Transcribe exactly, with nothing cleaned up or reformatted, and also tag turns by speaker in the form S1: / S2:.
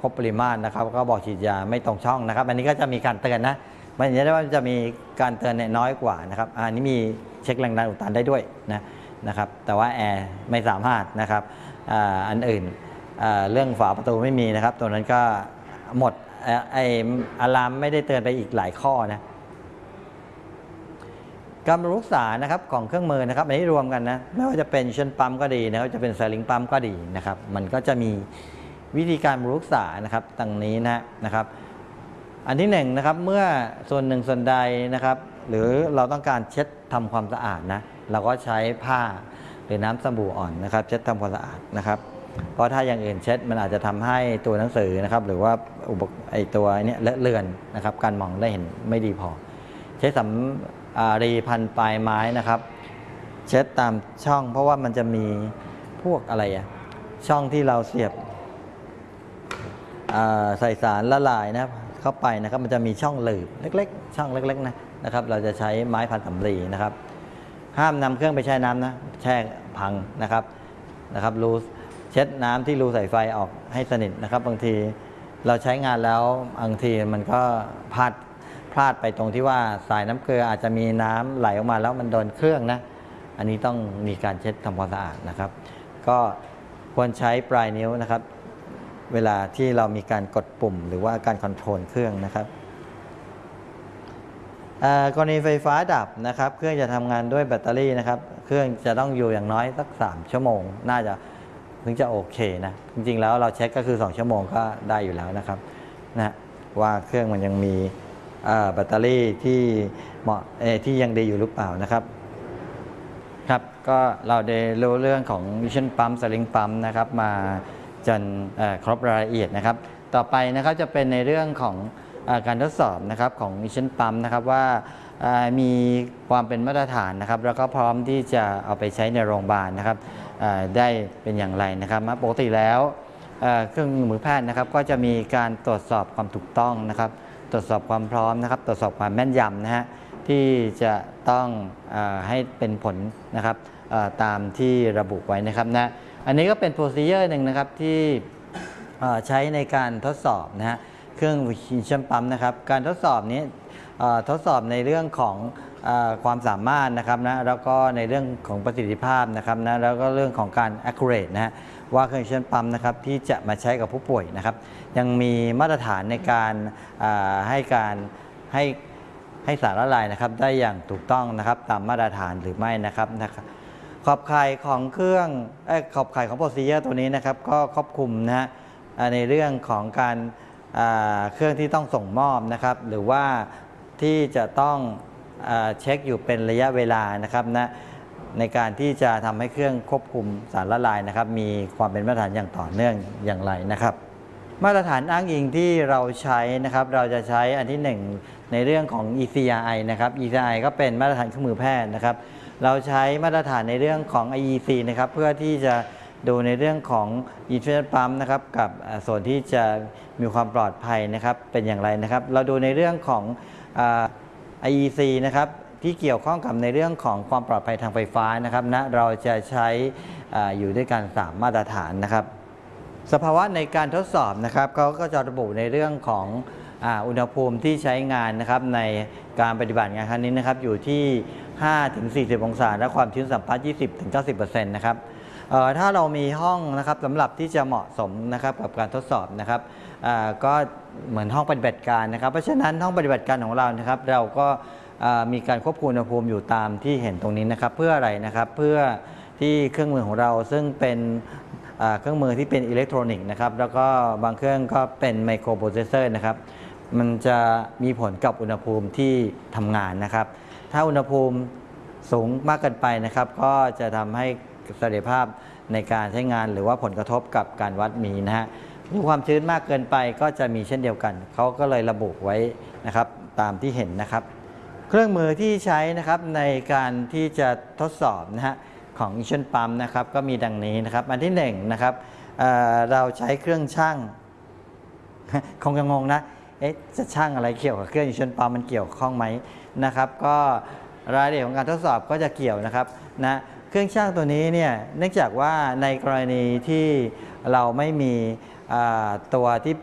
S1: ครบปริมาตรนะครับก็บอกฉีดยาไม่ตรงช่องนะครับอันนี้ก็จะมีการเตือนนะมันจะได้ว่าจะมีการเตือนน้อยกว่านะครับอันนี้มีเช็คแรงดันอุดตันได้ด้วยนะนะครับแต่ว่าแอร์ไม่สามารถนะครับอันอื่นเรื่องฝาประตูไม่มีนะครับตัวนั้นก็หมดไออะลามไม่ได้เตือนไปอีกหลายข้อนะการบำรุงรักษานะครับของเครื่องมือนะครับอันนี้รวมกันนะไม่ว่าจะเป็นเช่นปั๊มก็ดีนะครับจะเป็นสลิงปั๊มก็ดีนะครับมันก็จะมีวิธีการบำรุงรักษานะครับดังนี้นะนะครับอันที่หนึ่งนะครับเมื่อส่วนหนึ่งส่วนใดนะครับหรือเราต้องการเช็ดทำความสะอาดนะเราก็ใช้ผ้าหรือน้ำสบู่อ่อนนะครับเช็ดทำความสะอาดนะครับเพราะถ้าอย่างอื่นเช็ดมันอาจจะทำให้ตัวหนังสือนะครับหรือว่าอุปกรณ์ไอตัวนี้เลอะเลือนนะครับการมองได้เห็นไม่ดีพอใช้สำรีพันปลายไม้นะครับเช็ดตามช่องเพราะว่ามันจะมีพวกอะไรอะช่องที่เราเสียบใส่สารละลายนะเข้าไปนะครับมันจะมีช่องหลืบเล็กๆช่องเล็กๆนะนะครับเราจะใช้ไม้พันสำลีนะครับห้ามนำเครื่องไปแช่น้ำนะแช่พังนะครับนะครับรูเช็ดน้ำที่รูใส่ไฟออกให้สนิทนะครับบางทีเราใช้งานแล้วบางทีมันก็พลาดพลาดไปตรงที่ว่าสายน้ำเกลืออาจจะมีน้ำไหลออกมาแล้วมันโดนเครื่องนะอันนี้ต้องมีการเช็ดทำความสะอาดนะครับก็ควรใช้ปลายนิ้วนะครับเวลาที่เรามีการกดปุ่มหรือว่าการคอนโทรลเครื่องนะครับกรณีไฟฟ้าดับนะครับเครื่องจะทำงานด้วยแบตเตอรี่นะครับเครื่องจะต้องอยู่อย่างน้อยสักสามชั่วโมงน่าจะถึงจะโอเคนะจริงๆแล้วเราเช็คก็คือสองชั่วโมงก็ได้อยู่แล้วนะครับนะว่าเครื่องมันยังมีแบตเตอรี่ที่เหมาะที่ยังดีอยู่หรือเปล่านะครับครับก็เราได้รู้เรื่องของมิชชั่นปั๊มสลิงปั๊มนะครับมาจนครบรายละเอียดนะครับต่อไปนะครับจะเป็นในเรื่องของการทดสอบนะครับของมิชชั่นปั๊มนะครับว่ามีความเป็นมาตรฐานนะครับแล้วก็พร้อมที่จะเอาไปใช้ในโรงพยาบาลนะครับได้เป็นอย่างไรนะครับปกติแล้วเครื่องมือแพทย์นะครับก็จะมีการตรวจสอบความถูกต้องนะครับตรวจสอบความพร้อมนะครับตรวจสอบความแม่นยำนะฮะที่จะต้องอให้เป็นผลนะครับตามที่ระบุไว้นะครับนะอันนี้ก็เป็นโปรซีเจอร์หนึ่งนะครับที่ใช้ในการทดสอบนะฮะเครื่องมิชชั่นปั๊มนะครับการทดสอบนี้ทดสอบในเรื่องของความสามารถนะครับนะแล้วก็ในเรื่องของประสิทธิภาพนะครับนะแล้วก็เรื่องของการ accurate นะฮะว่าเครื่องมิชชั่นปั๊มนะครับที่จะมาใช้กับผู้ป่วยนะครับยังมีมาตรฐานในการให้การให้ให้สารละลายนะครับได้อย่างถูกต้องนะครับตามมาตรฐานหรือไม่นะครับนะครับขอบข่ายของเครื่องขอบข่ายของโปรซีเจอร์ตัวนี้นะครับก็ครอบคลุมนะฮะในเรื่องของการเครื่องที่ต้องส่งมอบนะครับหรือว่าที่จะต้องเช็คอยู่เป็นระยะเวลานะครับนะในการที่จะทำให้เครื่องควบคุมสารละลายนะครับมีความเป็นมาตรฐานอย่างต่อเนื่องอย่างไรนะครับมาตรฐานอ้างอิงที่เราใช้นะครับเราจะใช้อันที่หนึ่งในเรื่องของ อี ซี อาร์ ไอ นะครับ อี ซี อาร์ ไอ ก็เป็นมาตรฐานเครื่องมือแพทย์นะครับเราใช้มาตรฐานในเรื่องของ ไอ อี ซี นะครับเพื่อที่จะดูในเรื่องของอินฟินิตปั๊มนะครับกับส่วนที่จะมีความปลอดภัยนะครับเป็นอย่างไรนะครับเราดูในเรื่องของ ไอ อี ซี นะครับที่เกี่ยวข้องกับในเรื่องของความปลอดภัยทางไฟฟ้านะครับนะเราจะใช้ออยู่ด้วยกันสามมาตรฐานนะครับสภาวะในการทดสอบนะครับเขาก็จะระบุในเรื่องของอุณหภูมิที่ใช้งานนะครับในการปฏิบัติงานครั้งนี้นะครับอยู่ที่ ห้าถึงสี่สิบ องศาและความชื้นสัมพัทธ์ ยี่สิบถึงเก้าสิบเปอร์เซ็นต์ นะครับถ้าเรามีห้องนะครับสำหรับที่จะเหมาะสมนะครับกับการทดสอบนะครับก็เหมือนห้องปฏิบัติการนะครับเพราะฉะนั้นห้องปฏิบัติการของเรานะครับเราก็มีการควบคุมอุณหภูมิอยู่ตามที่เห็นตรงนี้นะครับเพื่ออะไรนะครับเพื่อที่เครื่องมือของเราซึ่งเป็นเครื่องมือที่เป็นอิเล็กทรอนิกส์นะครับแล้วก็บางเครื่องก็เป็นไมโครโปรเซสเซอร์นะครับมันจะมีผลกับอุณหภูมิที่ทำงานนะครับถ้าอุณหภูมิสูงมากเกินไปนะครับก็จะทำให้ประสิทธิภาพในการใช้งานหรือว่าผลกระทบกับการวัดมีนะฮะถ้าความชื้นมากเกินไปก็จะมีเช่นเดียวกันเขาก็เลยระบุไว้นะครับตามที่เห็นนะครับเครื่องมือที่ใช้นะครับในการที่จะทดสอบนะฮะของมิชชั่นปั๊มนะครับก็มีดังนี้นะครับอันที่หนึ่งนะครับเเราใช้เครื่องชั่งคงจะงงนะเอ๊ะจะชั่งอะไรเกี่ยวกับเครื่องมิชชั่นปั๊มมันเกี่ยวข้องไหมนะครับก็รายละเอียดของการทดสอบก็จะเกี่ยวนะครับนะเครื่องชั่งตัวนี้เนี่ยเนื่องจากว่าในกรณีที่เราไม่มีตัวที่